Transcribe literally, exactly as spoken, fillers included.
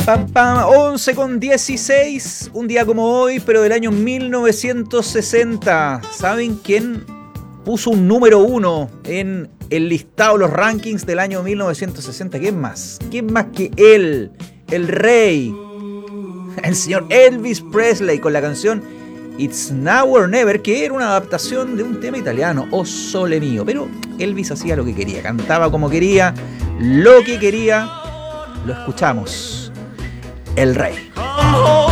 Pam, pam, once con dieciséis, un día como hoy, pero del año mil novecientos sesenta. ¿Saben quién puso un número uno en el listado, los rankings del año mil novecientos sesenta? ¿Quién más? ¿Quién más que él? El rey, el señor Elvis Presley, con la canción It's Now or Never, que era una adaptación de un tema italiano, O Sole Mio. Pero Elvis hacía lo que quería, cantaba como quería, lo que quería. Lo escuchamos. El rey.